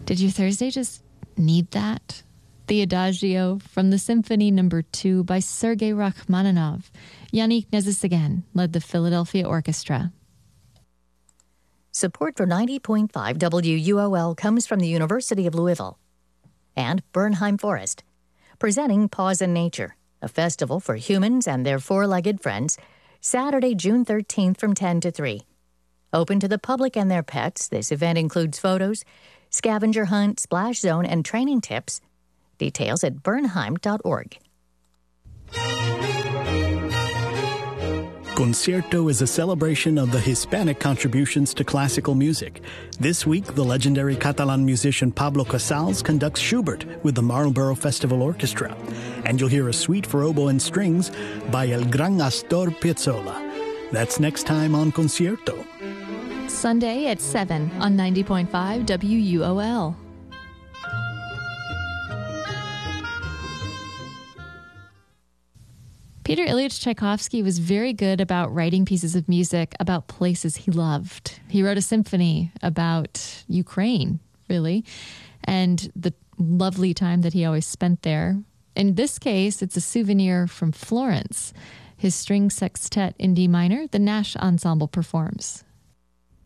Did your Thursday just need that? The Adagio from the Symphony No. 2 by Sergei Rachmaninoff. Yannick Nézet-Séguin led the Philadelphia Orchestra. Support for 90.5 WUOL comes from the University of Louisville and Bernheim Forest, presenting Paws in Nature, a festival for humans and their four-legged friends, Saturday, June 13th from 10 to 3. Open to the public and their pets, this event includes photos, scavenger hunt, splash zone, and training tips. Details at bernheim.org. Concierto is a celebration of the Hispanic contributions to classical music. This week, the legendary Catalan musician Pablo Casals conducts Schubert with the Marlborough Festival Orchestra. And you'll hear a suite for oboe and strings by El Gran Astor Piazzolla. That's next time on Concierto. Sunday at 7 on 90.5 WUOL. Peter Ilyich Tchaikovsky was very good about writing pieces of music about places he loved. He wrote a symphony about Ukraine, really, and the lovely time that he always spent there. In this case, it's a souvenir from Florence. His string sextet in D minor, the Nash Ensemble performs.